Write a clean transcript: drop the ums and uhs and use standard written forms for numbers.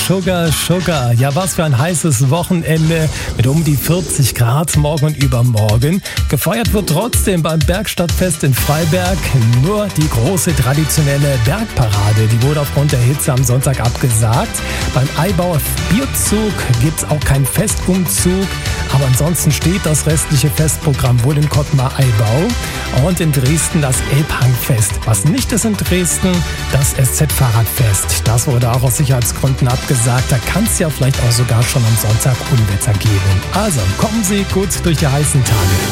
Sugar, Sugar. Ja, was für ein heißes Wochenende mit um die 40 Grad morgen und übermorgen. Gefeiert wird trotzdem beim Bergstadtfest in Freiberg nur die große traditionelle Bergparade. Die wurde aufgrund der Hitze am Sonntag abgesagt. Beim Aibauer Bierzug gibt's auch keinen Festumzug. Aber ansonsten steht das restliche Festprogramm wohl in Kottmar-Aibau und in Dresden das Elbhangfest. Was nicht ist in Dresden, das SZ-Fahrradfest. Das wurde auch aus Sicherheitsgründen abgesagt. Da kann es ja vielleicht auch sogar schon am Sonntag Unwetter geben. Also kommen Sie gut durch die heißen Tage.